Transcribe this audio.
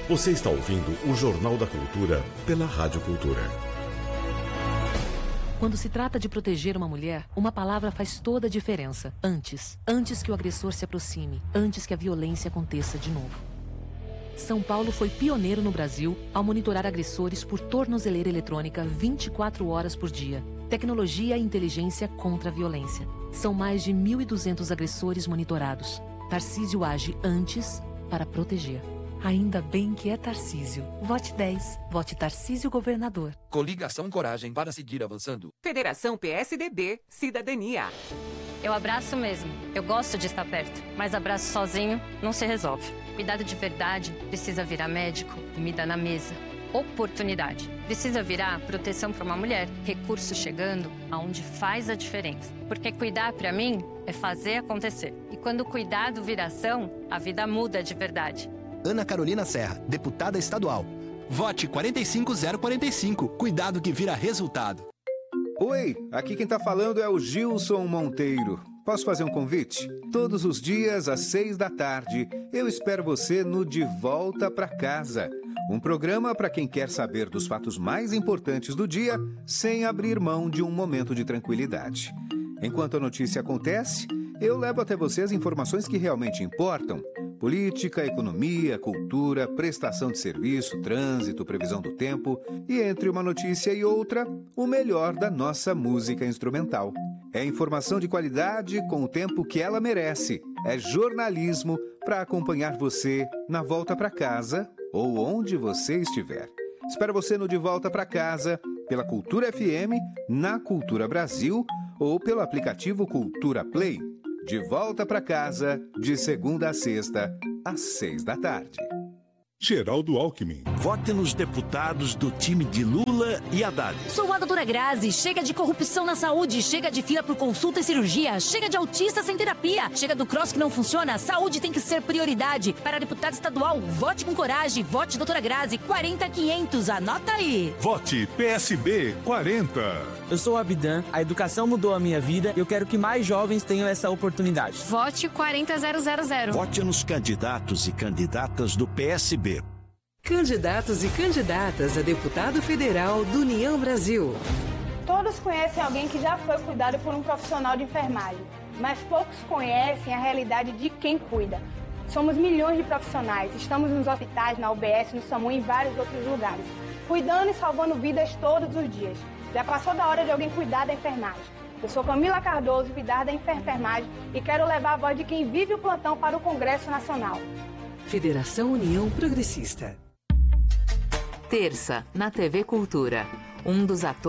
Você está ouvindo o Jornal da Cultura pela Rádio Cultura. Quando se trata de proteger uma mulher, uma palavra faz toda a diferença. Antes. Antes que o agressor se aproxime. Antes que a violência aconteça de novo. São Paulo foi pioneiro no Brasil ao monitorar agressores por tornozeleira eletrônica 24 horas por dia. Tecnologia e inteligência contra a violência. São mais de 1.200 agressores monitorados. Tarcísio age antes para proteger. Ainda bem que é Tarcísio. Vote 10. Vote Tarcísio Governador. Coligação Coragem para seguir avançando. Federação PSDB Cidadania. Eu abraço mesmo. Eu gosto de estar perto. Mas abraço sozinho não se resolve. Cuidado de verdade precisa virar médico, comida na mesa. Oportunidade. Precisa virar proteção para uma mulher. Recurso chegando aonde faz a diferença. Porque cuidar para mim é fazer acontecer. E quando o cuidado vira ação, a vida muda de verdade. Ana Carolina Serra, deputada estadual. Vote 45045. Cuidado que vira resultado. Oi, aqui quem tá falando é o Gilson Monteiro. Posso fazer um convite? Todos os dias, às 6h, eu espero você no De Volta Pra Casa. Um programa para quem quer saber dos fatos mais importantes do dia, sem abrir mão de um momento de tranquilidade. Enquanto a notícia acontece, eu levo até você as informações que realmente importam. Política, economia, cultura, prestação de serviço, trânsito, previsão do tempo e, entre uma notícia e outra, o melhor da nossa música instrumental. É informação de qualidade com o tempo que ela merece. É jornalismo para acompanhar você na volta para casa ou onde você estiver. Espero você no De Volta para Casa, pela Cultura FM, na Cultura Brasil ou pelo aplicativo Cultura Play. De Volta para Casa, de segunda a sexta, às 6h. Geraldo Alckmin. Vote nos deputados do time de Lula e Haddad. Sou a doutora Grazi. Chega de corrupção na saúde. Chega de fila por consulta e cirurgia. Chega de autista sem terapia. Chega do cross que não funciona. Saúde tem que ser prioridade. Para deputado estadual, vote com coragem. Vote doutora Grazi. 40500. Anota aí. Vote PSB 40. Eu sou o Abdan. A educação mudou a minha vida e eu quero que mais jovens tenham essa oportunidade. Vote 40000. Vote nos candidatos e candidatas do PSB. Candidatos e candidatas a deputado federal do União Brasil. Todos conhecem alguém que já foi cuidado por um profissional de enfermagem, mas poucos conhecem a realidade de quem cuida. Somos milhões de profissionais, estamos nos hospitais, na UBS, no SAMU e em vários outros lugares, cuidando e salvando vidas todos os dias. Já passou da hora de alguém cuidar da enfermagem. Eu sou Camila Cardoso, cuidar da enfermagem e quero levar a voz de quem vive o plantão para o Congresso Nacional. Federação União Progressista. Terça, na TV Cultura. Um dos atores